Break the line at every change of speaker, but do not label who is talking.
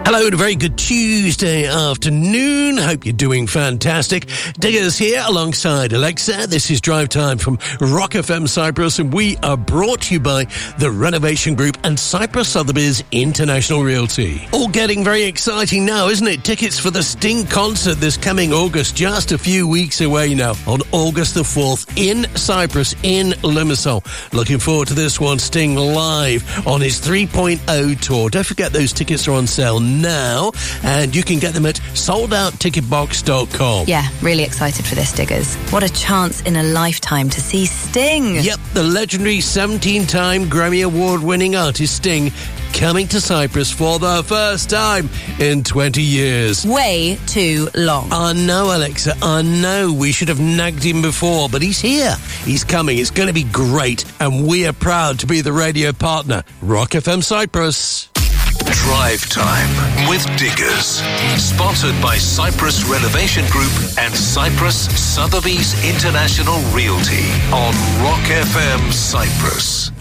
Hello and a very good Tuesday afternoon. Hope you're doing fantastic. Diggers here alongside Alexa. This is Drive Time from Rock FM Cyprus, and we are brought to you by the Renovation Group and Cyprus Sotheby's International Realty. All getting very exciting now, isn't it? Tickets for the Sting concert this coming August, just a few weeks away now, on August the 4th in Cyprus, in Limassol. Looking forward to this one, Sting live on his 3.0 tour. Don't forget those tickets are on sale now, and you can get them at soldouttticketbox.com.
Yeah, really excited for this, Diggers. What a chance in a lifetime to see Sting.
Yep, the legendary 17-time Grammy Award-winning artist Sting coming to Cyprus for the first time in 20 years.
Way too long.
I know, Alexa, I know. We should have nagged him before, but he's here. He's coming. It's going to be great, and we are proud to be the radio partner, Rock FM Cyprus.
Drive Time with Diggers. Sponsored by Cyprus Renovation Group and Cyprus Sotheby's International Realty on Rock FM Cyprus.